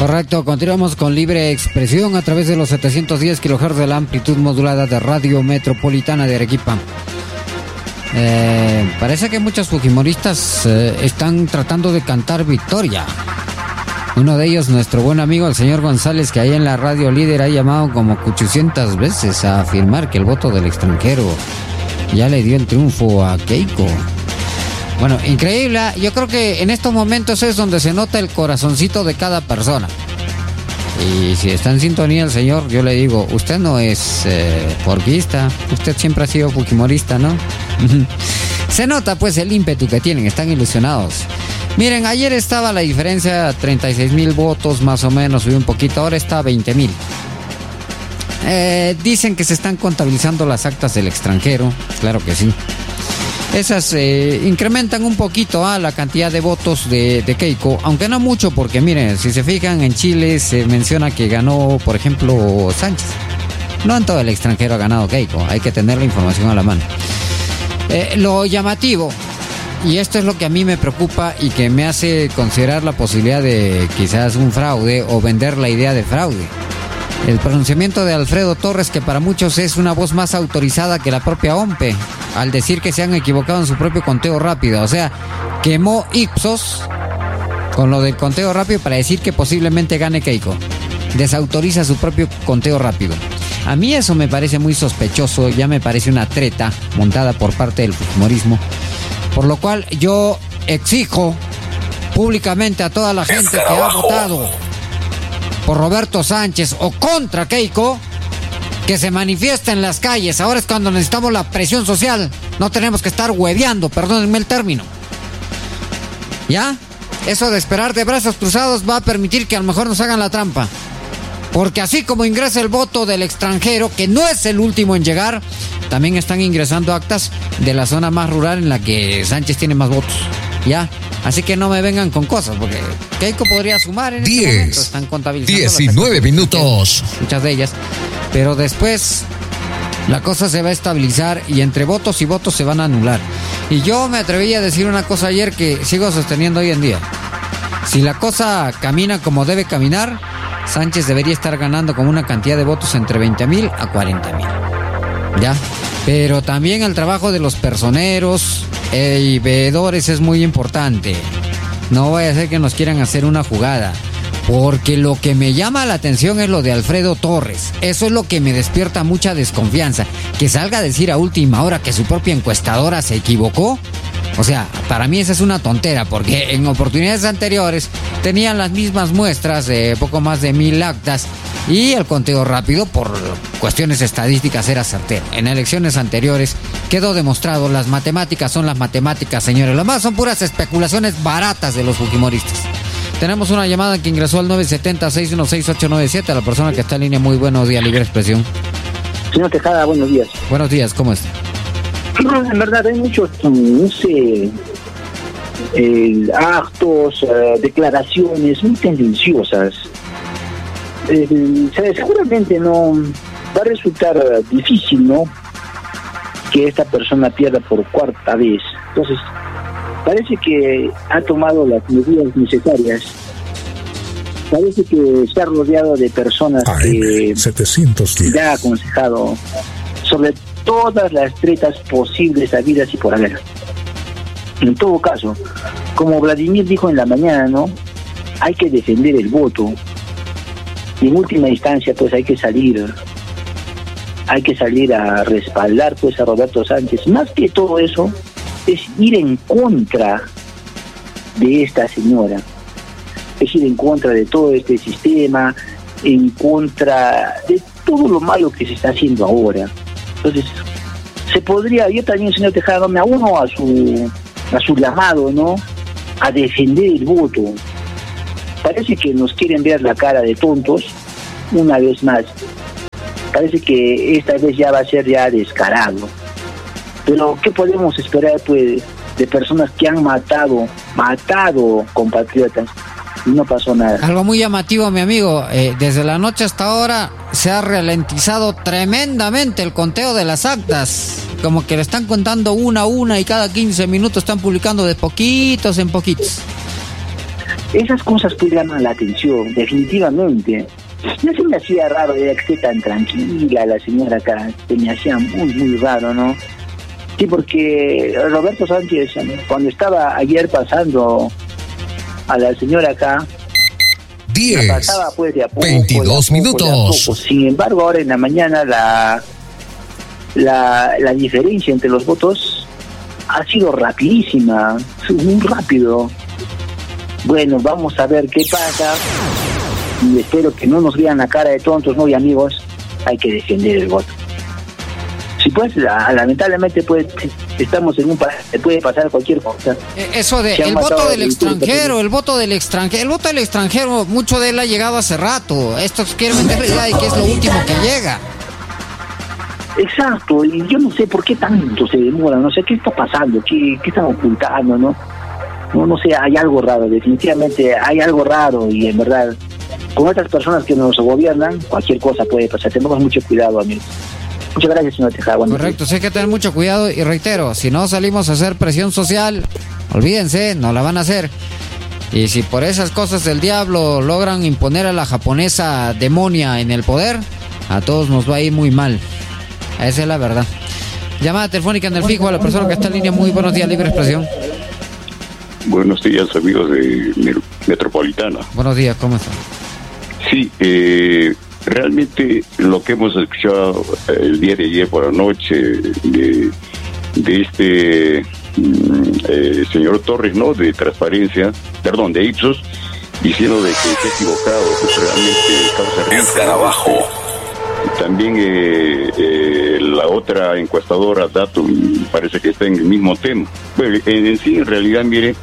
Correcto, continuamos con libre expresión a través de los 710 kHz de la amplitud modulada de Radio Metropolitana de Arequipa. Parece que muchos fujimoristas están tratando de cantar victoria. Uno de ellos, nuestro buen amigo, el señor González, que ahí en la Radio Líder ha llamado como 800 veces a afirmar que el voto del extranjero ya le dio el triunfo a Keiko. Bueno, increíble. Yo creo que en estos momentos es donde se nota el corazoncito de cada persona. Y si está en sintonía el señor, yo le digo, usted no es porquista, usted siempre ha sido fujimorista, ¿no? Se nota pues el ímpetu que tienen, están ilusionados. Miren, ayer estaba la diferencia, 36,000 votos más o menos, subió un poquito, ahora está a 20,000. Dicen que se están contabilizando las actas del extranjero, claro que sí. Esas incrementan un poquito la cantidad de votos de Keiko, aunque no mucho, porque miren, si se fijan, en Chile se menciona que ganó, por ejemplo, Sánchez. No en todo el extranjero ha ganado Keiko, hay que tener la información a la mano. Lo llamativo, y esto es lo que a mí me preocupa y que me hace considerar la posibilidad de quizás un fraude o vender la idea de fraude. El pronunciamiento de Alfredo Torres, que para muchos es una voz más autorizada que la propia OMPE, al decir que se han equivocado en su propio conteo rápido. O sea, quemó Ipsos con lo del conteo rápido para decir que posiblemente gane Keiko. Desautoriza su propio conteo rápido. A mí eso me parece muy sospechoso, ya me parece una treta montada por parte del fujimorismo. Por lo cual yo exijo públicamente a toda la gente que ha votado por Roberto Sánchez o contra Keiko, que se manifiesta en las calles. Ahora es cuando necesitamos la presión social. No tenemos que estar hueveando, perdónenme el término. ¿Ya? Eso de esperar de brazos cruzados va a permitir que a lo mejor nos hagan la trampa. Porque así como ingresa el voto del extranjero, que no es el último en llegar, también están ingresando actas de la zona más rural en la que Sánchez tiene más votos. ¿Ya? Así que no me vengan con cosas, porque Keiko podría sumar en este momento. Están contabilizando 19 minutos. Muchas de ellas. Pero después la cosa se va a estabilizar y entre votos y votos se van a anular. Y yo me atreví a decir una cosa ayer que sigo sosteniendo hoy en día. Si la cosa camina como debe caminar, Sánchez debería estar ganando con una cantidad de votos entre 20,000 a 40,000. ¿Ya? Pero también el trabajo de los personeros y veedores es muy importante. No vaya a ser que nos quieran hacer una jugada. Porque lo que me llama la atención es lo de Alfredo Torres. Eso es lo que me despierta mucha desconfianza. Que salga a decir a última hora que su propia encuestadora se equivocó. O sea, para mí esa es una tontera, porque en oportunidades anteriores tenían las mismas muestras de poco más de 1,000 actas y el conteo rápido por cuestiones estadísticas era certero. En elecciones anteriores quedó demostrado, las matemáticas son las matemáticas, señores. Lo más son puras especulaciones baratas de los fujimoristas. Tenemos una llamada que ingresó al 970-616-897, a la persona que está en línea. Muy buenos días, Libre Expresión. Señor Tejada, buenos días. Buenos días, ¿cómo está? En verdad hay muchos, actos, declaraciones muy tendenciosas. Seguramente no va a resultar difícil, ¿no?, que esta persona pierda por cuarta vez. Entonces, parece que ha tomado las medidas necesarias. Parece que se ha rodeado de personas que ya ha aconsejado sobre todas las tretas posibles, habidas y por haber. En todo caso, como Vladimir dijo en la mañana, ¿no?, hay que defender el voto. Y en última instancia, pues hay que salir a respaldar pues a Roberto Sánchez. Más que todo eso, es ir en contra de esta señora, es ir en contra de todo este sistema, en contra de todo lo malo que se está haciendo ahora. Entonces, se podría, yo también, señor Tejada, me uno a su llamado, ¿no?, a defender el voto. Parece que nos quieren ver la cara de tontos una vez más. Parece que esta vez ya va a ser ya descarado. Pero ¿qué podemos esperar, pues, de personas que han matado compatriotas y no pasó nada? Algo muy llamativo, mi amigo. Desde la noche hasta ahora se ha ralentizado tremendamente el conteo de las actas. Como que le están contando una a una y cada 15 minutos están publicando de poquitos en poquitos. Esas cosas pues llaman la atención, definitivamente. No se me hacía raro que esté tan tranquila la señora acá, se me hacía muy raro, ¿no? Sí, porque Roberto Sánchez, cuando estaba ayer pasando a la señora acá, 10, la pasaba pues de a poco, 22 minutos. Sin embargo, ahora en la mañana la diferencia entre los votos ha sido rapidísima, muy rápido. Bueno, vamos a ver qué pasa y espero que no nos vean la cara de tontos, ¿no? Y amigos, hay que defender el voto. Si pues, lamentablemente pues estamos en un país, puede pasar cualquier cosa. Eso de el voto del extranjero, el voto del extranjero, mucho de él ha llegado hace rato. Estos quieren vender la idea de que es lo último que llega. Exacto, y yo no sé por qué tanto se demora, no sé qué está pasando, qué están ocultando, ¿no? No sé, hay algo raro, definitivamente hay algo raro, y en verdad, con estas personas que nos gobiernan, cualquier cosa puede pasar. Tenemos mucho cuidado, amigos. Muchas gracias, señor Tejada. Correcto, sí hay que tener mucho cuidado, y reitero, si no salimos a hacer presión social, olvídense, no la van a hacer. Y si por esas cosas del diablo logran imponer a la japonesa demonia en el poder, a todos nos va a ir muy mal. Esa es la verdad. Llamada telefónica en el fijo a la persona que está en línea. Muy buenos días, Libre Expresión. Buenos días, amigos de Metropolitana. Buenos días, ¿cómo están? Sí, realmente lo que hemos escuchado el día de ayer por la noche de este señor Torres, ¿no? De Transparencia, perdón, de Ipsos, diciendo de que se ha equivocado, pues realmente causa risa. Escarabajo. También la otra encuestadora, Datum, parece que está en el mismo tema. Bueno, en sí, en realidad, mire,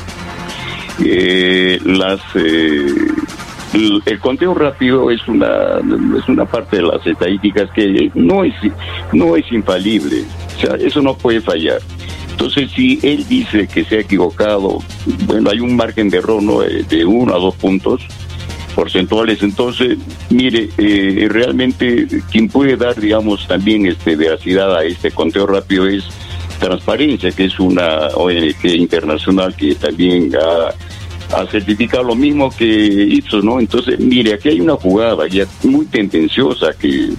el conteo rápido es una parte de las estadísticas que no es infalible. O sea, eso no puede fallar. Entonces, si él dice que se ha equivocado, bueno, hay un margen de error, ¿no? De 1 a 2 puntos porcentuales. Entonces, mire, realmente quien puede dar, digamos, también veracidad a este conteo rápido es Transparencia, que es una ONG internacional que también ha certificado lo mismo que Ipsos, ¿no? Entonces, mire, aquí hay una jugada ya muy tendenciosa que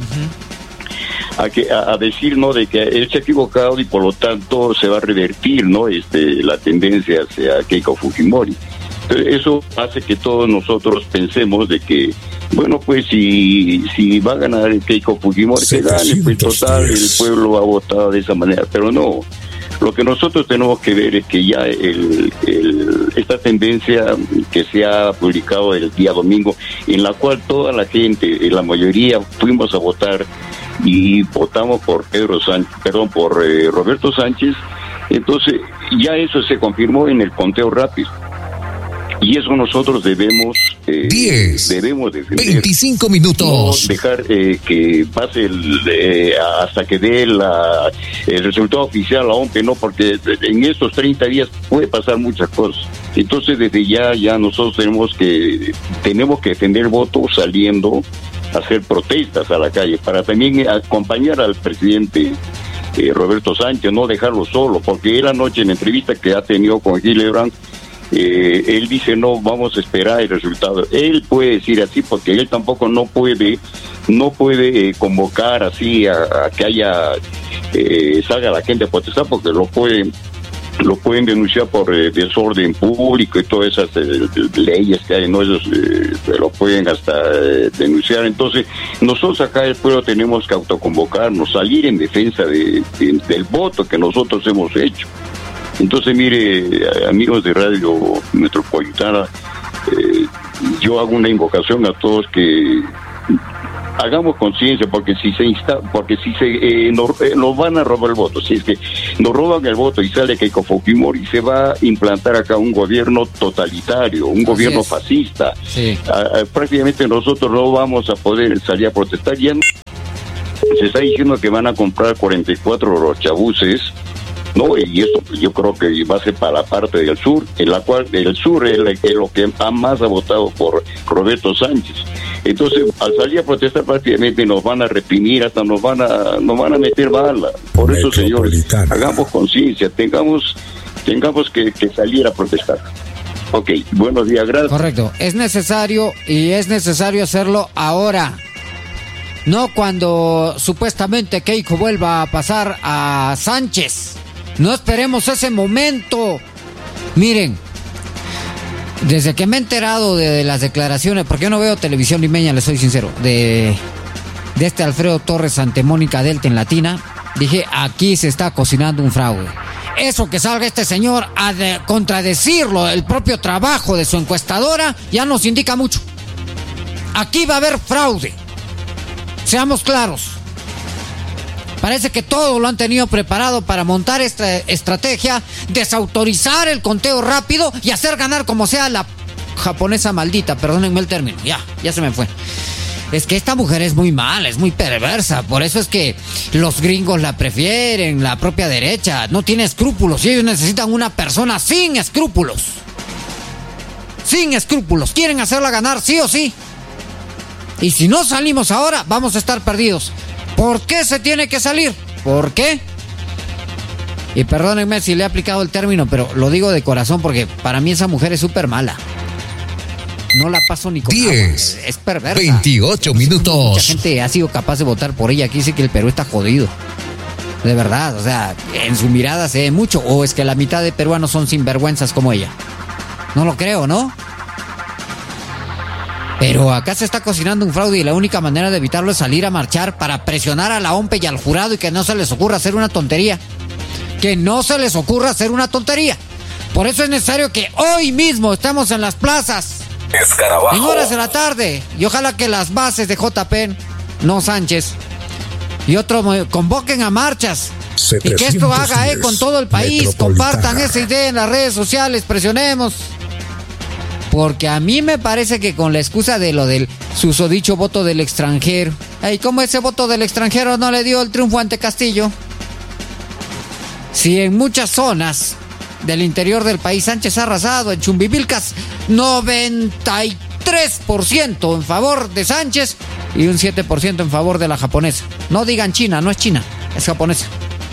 a decir, ¿no?, de que él se ha equivocado y por lo tanto se va a revertir, ¿no?, la tendencia hacia Keiko Fujimori. Eso hace que todos nosotros pensemos de que, bueno, pues si va a ganar el Keiko Fujimori, que gane, pues total, el pueblo ha votado de esa manera, pero no. Lo que nosotros tenemos que ver es que ya esta tendencia que se ha publicado el día domingo, en la cual toda la gente, la mayoría, fuimos a votar y votamos por Roberto Sánchez, entonces ya eso se confirmó en el conteo rápido. Y eso nosotros debemos 10, debemos defender. 25 minutos. No dejar que pase hasta que dé el resultado oficial a la OMP, no, porque en estos 30 días puede pasar muchas cosas. Entonces desde ya nosotros tenemos que defender el voto saliendo a hacer protestas a la calle para también acompañar al presidente Roberto Sánchez, no dejarlo solo, porque él anoche en la entrevista que ha tenido con Gillibrand, él dice no, vamos a esperar el resultado. Él puede decir así porque él tampoco no puede convocar así a que haya salga la gente a protestar, porque lo pueden denunciar por desorden público y todas esas leyes que hay, no, esos lo pueden hasta denunciar. Entonces nosotros acá el pueblo tenemos que autoconvocarnos, salir en defensa del voto que nosotros hemos hecho. Entonces, mire, amigos de Radio Metropolitana, yo hago una invocación a todos que hagamos conciencia, porque si nos van a robar el voto, si es que nos roban el voto y sale Keiko Fujimori, se va a implantar acá un gobierno totalitario, un gobierno fascista. Sí. Prácticamente nosotros no vamos a poder salir a protestar. Ya se está diciendo que van a comprar 44 chabuces, ¿no? Y eso yo creo que va a ser para la parte del sur, en la cual el sur es lo que más ha votado por Roberto Sánchez. Entonces, al salir a protestar prácticamente nos van a reprimir, hasta nos van a meter bala. Por eso, señores, hagamos conciencia, tengamos que salir a protestar. Ok, buenos días, gracias. Correcto, es necesario hacerlo ahora. No cuando supuestamente Keiko vuelva a pasar a Sánchez. No esperemos ese momento. Miren, desde que me he enterado de las declaraciones, porque yo no veo televisión limeña, les soy sincero, de este Alfredo Torres ante Mónica Delta en Latina, dije, aquí se está cocinando un fraude. Eso que salga este señor a contradecirlo, el propio trabajo de su encuestadora, ya nos indica mucho. Aquí va a haber fraude. Seamos claros. Parece que todo lo han tenido preparado para montar esta estrategia, desautorizar el conteo rápido y hacer ganar como sea la japonesa maldita, perdónenme el término, ya se me fue. Es que esta mujer es muy mala, es muy perversa, por eso es que los gringos la prefieren, la propia derecha, no tiene escrúpulos y ellos necesitan una persona sin escrúpulos. Sin escrúpulos, quieren hacerla ganar sí o sí. Y si no salimos ahora, vamos a estar perdidos. ¿Por qué se tiene que salir? ¿Por qué? Y perdónenme si le he aplicado el término, pero lo digo de corazón porque para mí esa mujer es súper mala. No la paso ni con 10, agua. Es perversa. 28 minutos. Mucha gente ha sido capaz de votar por ella. Aquí dice que el Perú está jodido. De verdad, o sea, en su mirada se ve mucho. O es que la mitad de peruanos son sinvergüenzas como ella. No lo creo, ¿no? Pero acá se está cocinando un fraude y la única manera de evitarlo es salir a marchar para presionar a la OMPE y al jurado y que no se les ocurra hacer una tontería. Que no se les ocurra hacer una tontería. Por eso es necesario que hoy mismo estemos en las plazas. Escarabajo. En horas de la tarde. Y ojalá que las bases de JP, no Sánchez, y otros convoquen a marchas. Y que esto haga eco en todo el país. Compartan esa idea en las redes sociales. Presionemos. Porque a mí me parece que con la excusa de lo del susodicho voto del extranjero. ¿Y cómo ese voto del extranjero no le dio el triunfo ante Castillo? Si en muchas zonas del interior del país Sánchez ha arrasado, en Chumbivilcas 93% en favor de Sánchez y un 7% en favor de la japonesa. No digan China, no es China, es japonesa.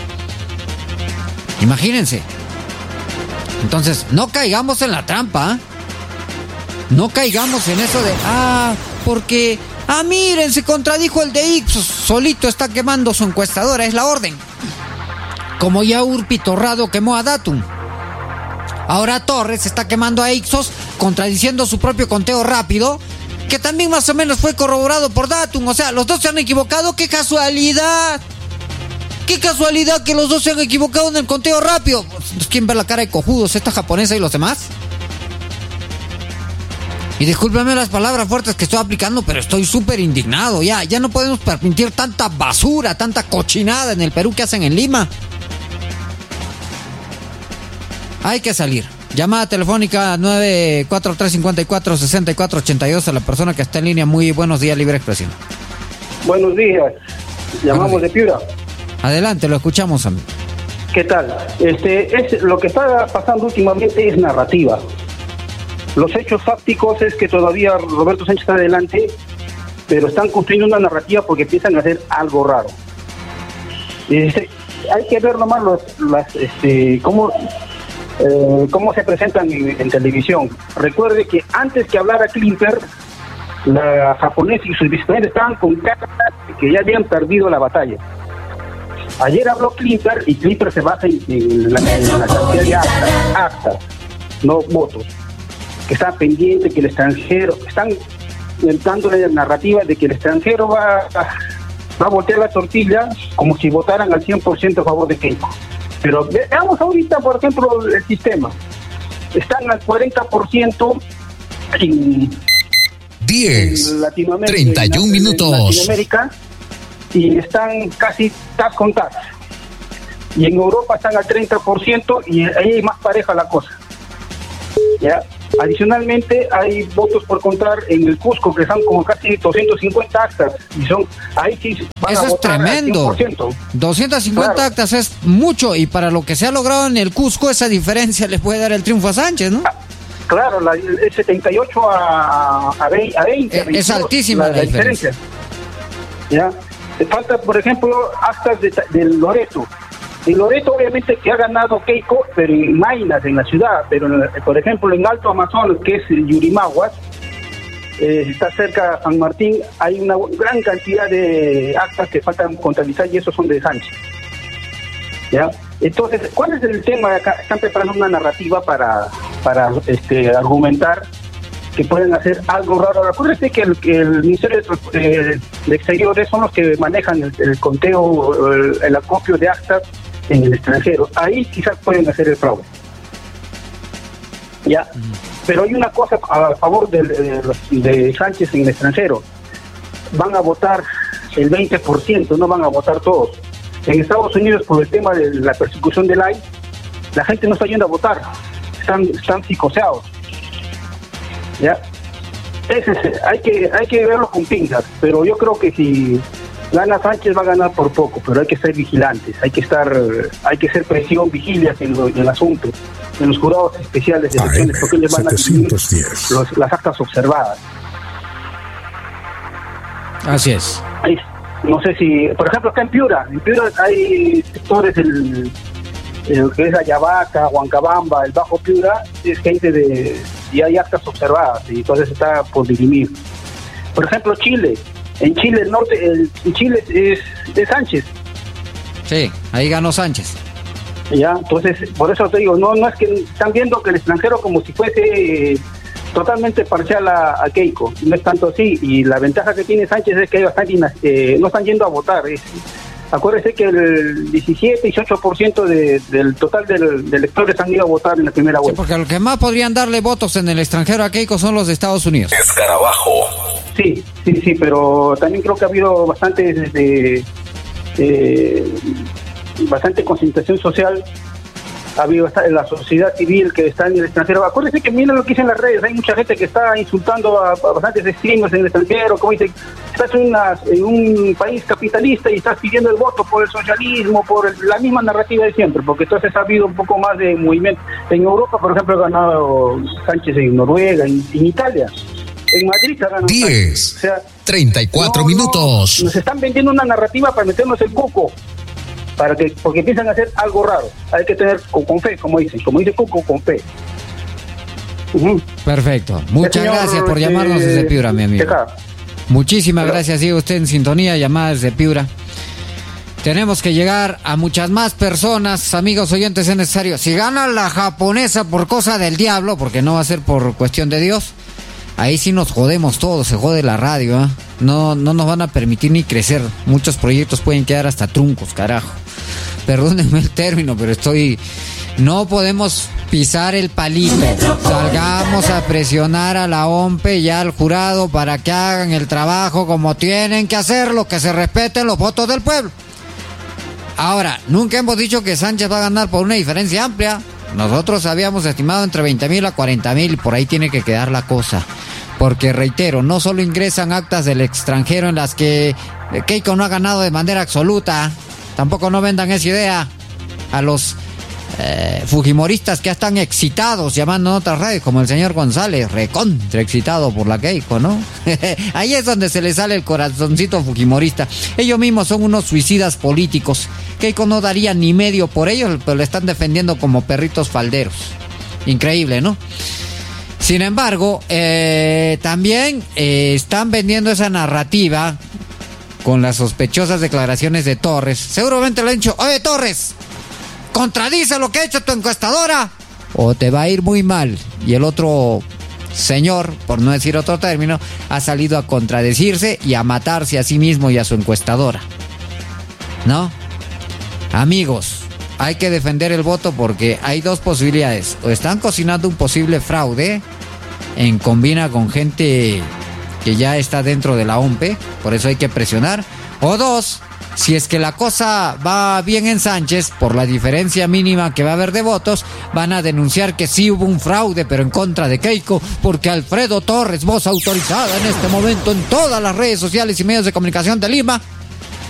Imagínense. Entonces, no caigamos en la trampa, ¿eh? No caigamos en eso de, porque, miren, se contradijo el de Ipsos, solito está quemando su encuestadora, es la orden. Como ya Urpi Torrado quemó a Datum. Ahora Torres está quemando a Ipsos, contradiciendo su propio conteo rápido, que también más o menos fue corroborado por Datum. O sea, los dos se han equivocado, ¡qué casualidad! ¡Qué casualidad que los dos se han equivocado en el conteo rápido! ¿Quién ve la cara de cojudos, esta japonesa y los demás? Y discúlpeme las palabras fuertes que estoy aplicando, pero estoy súper indignado. Ya no podemos permitir tanta basura, tanta cochinada en el Perú que hacen en Lima. Hay que salir. Llamada telefónica 943-54-6482 a la persona que está en línea. Muy buenos días, Libre Expresión. Buenos días. Llamamos de Piura. Adelante, lo escuchamos, amigo. ¿Qué tal? Lo que está pasando últimamente es narrativa. Los hechos fácticos es que todavía Roberto Sánchez está adelante, pero están construyendo una narrativa porque empiezan a hacer algo raro. Hay que ver nomás cómo se presentan en televisión. Recuerde que antes que hablara Klimper, la japonesa y sus vicepresidentes estaban con cara de que ya habían perdido la batalla. Ayer habló Klimper y Klimper se basa en la cantidad de actas, no votos. Que está pendiente, que el extranjero, están dando la narrativa de que el extranjero va a voltear la tortilla como si votaran al 100% a favor de Keiko. Pero veamos ahorita, por ejemplo, el sistema. Están al 40% en 10, Latinoamérica, 31 minutos. En Latinoamérica, y están casi tas con tas. Y en Europa están al 30% y ahí hay más pareja la cosa. ¿Ya? Adicionalmente hay votos por contar en el Cusco que son como casi 250 actas y ahí sí van eso a es votar tremendo. 250 claro. actas es mucho y para lo que se ha logrado en el Cusco esa diferencia le puede dar el triunfo a Sánchez, ¿no? Claro, el 78 a 20. Es altísima la diferencia. ¿Ya? Falta, por ejemplo, actas de Loreto. En Loreto obviamente que ha ganado Keiko, pero en Maynas, en la ciudad, pero por ejemplo en Alto Amazonas, que es Yurimaguas, está cerca de San Martín, hay una gran cantidad de actas que faltan contabilizar y esos son de Sánchez. ¿Ya? Entonces, ¿cuál es el tema acá? Están preparando una narrativa para argumentar que pueden hacer algo raro. Acuérdense que el Ministerio de Exteriores son los que manejan el conteo, el acopio de actas en el extranjero. Ahí quizás pueden hacer el fraude. ¿Ya? Pero hay una cosa a favor de Sánchez en el extranjero. Van a votar el 20%, no van a votar todos. En Estados Unidos, por el tema de la persecución del AI, la gente no está yendo a votar. Están psicoseados. ¿Ya? Hay que verlo con pinzas, pero yo creo que si gana Sánchez va a ganar por poco, pero hay que ser vigilantes, hay que hacer presión, vigilias en el asunto, en los jurados especiales de elecciones, porque ellos van a seguir las actas observadas. Así es. No sé si, por ejemplo, acá en Piura hay sectores que es Ayabaca, Huancabamba, el Bajo Piura, es gente y hay actas observadas, y entonces está por dirimir. Por ejemplo, Chile, en Chile el norte, en Chile es de Sánchez. Sí, ahí ganó Sánchez. Ya, entonces, por eso te digo, no es que están viendo que el extranjero como si fuese totalmente parcial a Keiko, no es tanto así, y la ventaja que tiene Sánchez es que no están yendo a votar. Acuérdense que el 17-18% del total de electores han ido a votar en la primera vuelta. Sí, porque los que más podrían darle votos en el extranjero a Keiko son los de Estados Unidos. Escarabajo. Sí, pero también creo que ha habido bastante concentración social. Ha habido la sociedad civil que está en el extranjero. Acuérdense que miren lo que dicen las redes. Hay mucha gente que está insultando a bastantes streamers en el extranjero. Como dicen, estás en un país capitalista y estás pidiendo el voto por el socialismo, por la misma narrativa de siempre. Porque entonces ha habido un poco más de movimiento. En Europa, por ejemplo, ha ganado Sánchez en Noruega, en Italia. En Madrid ha ganado 10, Sánchez. O sea, 34 minutos. Nos están vendiendo una narrativa para meternos el cuco. Porque piensan hacer algo raro. Hay que tener con fe, como dice Cuco, con fe. Perfecto. Muchas gracias por llamarnos desde Piura, mi amigo. Muchísimas gracias. Sigue usted en sintonía, llamadas desde Piura. Tenemos que llegar a muchas más personas, amigos oyentes, es necesario. Si gana la japonesa por cosa del diablo, porque no va a ser por cuestión de Dios, ahí sí nos jodemos todos, se jode la radio, ¿eh? No nos van a permitir ni crecer. Muchos proyectos pueden quedar hasta truncos, carajo. Perdónenme el término, pero no podemos pisar el palito. Salgamos a presionar a la OMPE y al jurado para que hagan el trabajo como tienen que hacerlo, que se respeten los votos del pueblo. Ahora, nunca hemos dicho que Sánchez va a ganar por una diferencia amplia. Nosotros habíamos estimado entre 20,000 a 40,000, por ahí tiene que quedar la cosa. Porque, reitero, no solo ingresan actas del extranjero en las que Keiko no ha ganado de manera absoluta, tampoco no vendan esa idea a los fujimoristas que ya están excitados llamando en otras radios, como el señor González, recontra excitado por la Keiko, ¿no? Ahí es donde se les sale el corazoncito fujimorista. Ellos mismos son unos suicidas políticos. Keiko no daría ni medio por ellos, pero le están defendiendo como perritos falderos. Increíble, ¿no? Sin embargo, también están vendiendo esa narrativa con las sospechosas declaraciones de Torres. Seguramente le han dicho: oye, Torres, contradice lo que ha hecho tu encuestadora o te va a ir muy mal. Y el otro señor, por no decir otro término, ha salido a contradecirse y a matarse a sí mismo y a su encuestadora, ¿no? Amigos, hay que defender el voto porque hay dos posibilidades. O están cocinando un posible fraude en combina con gente que ya está dentro de la OMPE, por eso hay que presionar. O dos, si es que la cosa va bien en Sánchez, por la diferencia mínima que va a haber de votos, van a denunciar que sí hubo un fraude, pero en contra de Keiko, porque Alfredo Torres, voz autorizada en este momento en todas las redes sociales y medios de comunicación de Lima,